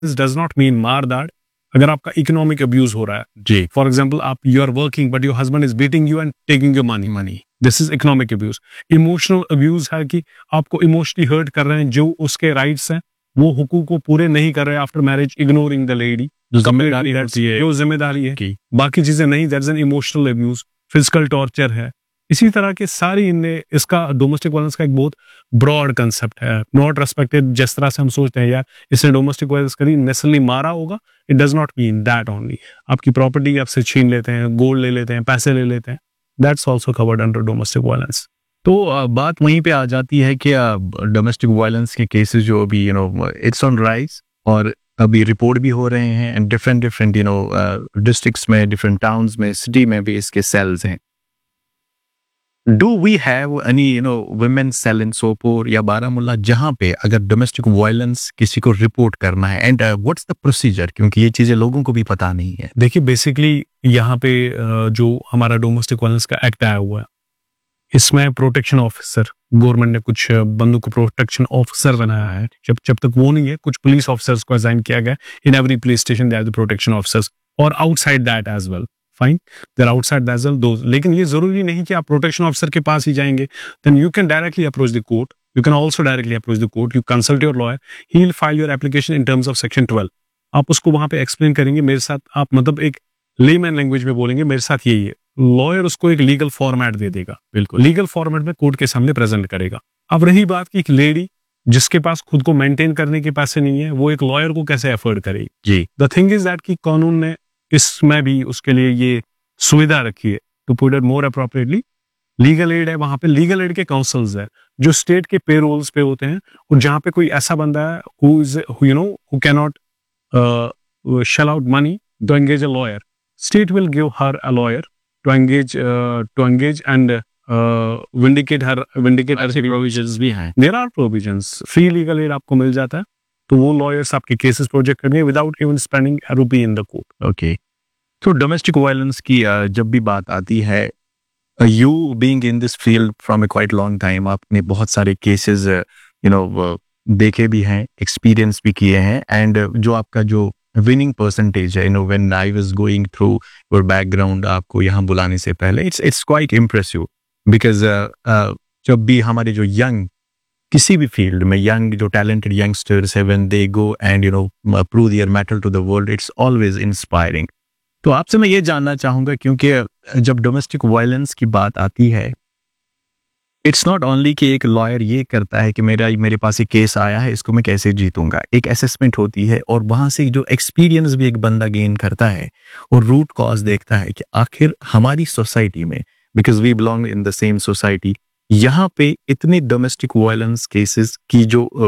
Does not mean मार दाड़। अगर आपका इकोनॉमिक अब्यूज हो रहा है, जी, फॉर एग्जाम्पल आप you are working but your husband is beating you and taking your money, this is economic abuse. Emotional abuse है कि आपको इमोशनली हर्ट कर रहे हैं, जो उसके राइट्स हैं वो हुकूक को पूरे नहीं कर रहे after marriage, ignoring the lady, जो जिम्मेदारी होती है जो जिम्मेदारी है की। बाकी चीजें नहीं, that's an emotional abuse. Physical torture है, इसी तरह के सारी इनने, इसका डोमेस्टिक वायलेंस का एक बहुत ब्रॉड कंसेप्ट है, नॉट रेस्पेक्टेड। जिस तरह से हम सोचते हैं यार इसने डोमेस्टिक वायलेंस करी, नेसली मारा होगा, it does not mean that only. आपकी प्रॉपर्टी आपसे छीन लेते हैं, गोल्ड ले लेते हैं, पैसे ले लेते हैं, that's also covered under domestic violence. तो बात वहीं पे आ जाती है कि डोमेस्टिक वायलेंस के केसेस जो अभी इट्स ऑन राइज, और अभी रिपोर्ट भी हो रहे हैं, एंड डिफरेंट डिफरेंट डिस्ट्रिक्ट्स में, डिफरेंट टाउन्स में, सिटी में भी इसके सेल्स हैं। Do we have any women cell इन सोपोर या बारामूला जहां पे अगर डोमेस्टिक वायलेंस किसी को रिपोर्ट करना है, एंड व्हाट्स द प्रोसीजर, क्योंकि ये चीजें लोगों को भी पता नहीं है। देखिए बेसिकली यहाँ पे जो हमारा डोमेस्टिक वायलेंस का एक्ट आया हुआ है, इसमें प्रोटेक्शन ऑफिसर, गवर्नमेंट ने कुछ बंदों को प्रोटेक्शन ऑफिसर बनाया है। जब तक वो नहीं है, कुछ पुलिस ऑफिसर्स को असाइन किया गया। In every police station they are the protection officers, और outside that as well, fine, there outside that as well दोस। लेकिन ये जरूरी नहीं कि आप प्रोटेक्शन ऑफिसर के पास ही जाएंगे, then you can directly approach the court, you can also directly approach the court, you consult your lawyer, he will file your application in terms of section 12। आप उसको वहां पे एक्सप्लेन करेंगे मेरे साथ, आप मतलब एक लेमैन लैंग्वेज में बोलेंगे मेरे साथ यही है, लॉयर उसको एक लीगल फॉर्मेट दे देगा, बिल्कुल लीगल फॉर्मेट में कोर्ट के सामने प्रेजेंट करेगा। अब रही बात कि एक लेडी जिसके पास खुद को मेंटेन करने के पैसे नहीं है, वो एक लॉयर को कैसे अफोर्ड करेगी। जी, द थिंग इज दैट कि कानून ने इसमें भी उसके लिए ये सुविधा रखी है, to put it more appropriately, legal aid है। वहां पे लीगल एड के काउंसिल्स है जो स्टेट के पेरोल्स पे होते हैं, और जहां पे कोई ऐसा बंदा है who can not shell out money to engage a lawyer, state will give her a lawyer to engage and vindicate her provisions भी हैं। there are provisions, free legal aid आपको मिल जाता है, तो वो lawyers आपके cases प्रोजेक्ट करेंगे without even spending a rupee in the court. Okay, तो डोमेस्टिक वायलेंस की जब भी बात आती है, you being in this field from A quite long time, आपने बहुत सारे केसेस देखे भी हैं, एक्सपीरियंस भी किए हैं, एंड जो आपका जो विनिंग परसेंटेज है, when I was going through your background, आपको यहाँ बुलाने से पहले, इट्स क्वाइट इम्प्रेसिव, बिकॉज जब भी हमारे जो यंग, किसी भी फील्ड में यंग जो टैलेंटेड यंगस्टर्स है, when they go and prove there metal to the world, it's always inspiring. तो आपसे मैं ये जानना चाहूंगा, क्योंकि जब डोमेस्टिक वायलेंस की बात आती है, इट्स नॉट ओनली कि एक लॉयर ये करता है कि मेरे पास एक केस आया है, इसको मैं कैसे जीतूंगा। एक असेसमेंट होती है, और वहां से जो एक्सपीरियंस भी एक बंदा गेन करता है, और रूट कॉज देखता है कि आखिर हमारी सोसाइटी में, because we belong in the same society, यहाँ पे इतने डोमेस्टिक वायलेंस केसेस की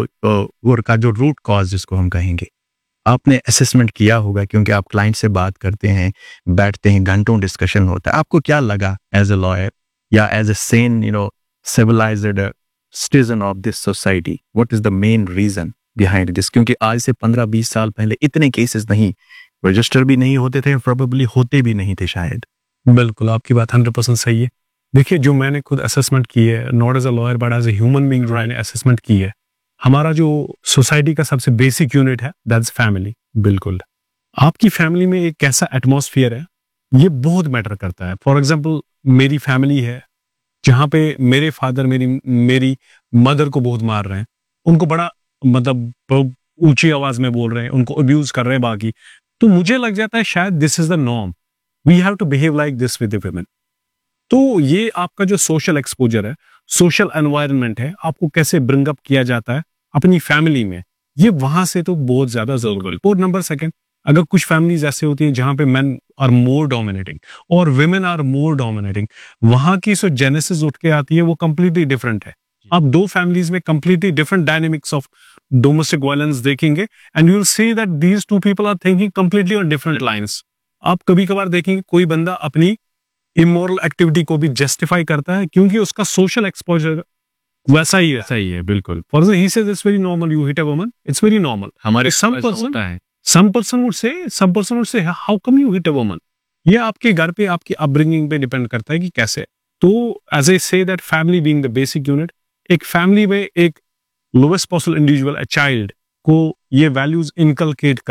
का जो रूट कॉज जिसको हम कहेंगे, आपने असेसमेंट किया होगा, क्योंकि आप क्लाइंट से बात करते हैं, बैठते हैं, घंटों डिस्कशन होता है। आपको क्या लगा एज अ लॉयर या as a Sen civilized citizen of this society, what is the main reason behind this? क्योंकि आज से 15-20 साल पहले इतने केसेस नहीं, रजिस्टर भी नहीं होते थे, प्रोबेबली होते भी नहीं थे शायद। बिल्कुल आपकी बात 100% सही है। देखिए जो मैंने खुद असेसमेंट की है, not as a lawyer but as a human being, जो मैंने असेसमेंट की है, हमारा जो सोसाइटी का सबसे बेसिक यूनिट है दैट्स फैमिली। बिल्कुल आपकी फैमिली में एक कैसा एटमॉस्फेयर है, ये बहुत मैटर करता है। फॉर एग्जाम्पल मेरी फैमिली है जहां पे मेरे फादर मेरी मदर को बहुत मार रहे हैं, उनको बड़ा मतलब ऊंची आवाज में बोल रहे हैं, उनको अब्यूज कर रहे हैं बाकी, तो मुझे लग जाता है शायद this is the norm, we have to behave like this with the women. तो ये आपका जो सोशल एक्सपोजर है, सोशल एनवायरनमेंट है, आपको कैसे ब्रिंग अप किया जाता है अपनी फैमिली में, ये वहां से तो बहुत ज्यादा जरूरी। और नंबर सेकंड, अगर कुछ फैमिलीज ऐसे होती हैं जहां पे मेन आर मोर डोमिनेटिंग और विमेन आर मोर डोमिनेटिंग, वहां की जो जेनेसिस उठ के आती है वो कंप्लीटली डिफरेंट है। आप दो फैमिलीज में completely different dynamics of domestic violence देखेंगे, and you will see that these two people are thinking completely on different lines. आप कभी कभार देखेंगे कोई बंदा अपनी इमोरल एक्टिविटी को भी जस्टिफाई करता है क्योंकि उसका सोशल एक्सपोजर वैसा ही है। सही है, बिल्कुल। For example, he says it's very normal you hit a woman. It's very normal. हमारे Some ऐसा person, होता है। some person would say, how come you hit a woman? ये आपके घर पे, आपकी अपब्रिंगिंग पे डिपेंड करता है कि कैसे। तो as I say that family being the basic unit, एक फैमिली में एक lowest possible individual, a child, को ये वैल्यूज इनकलकेट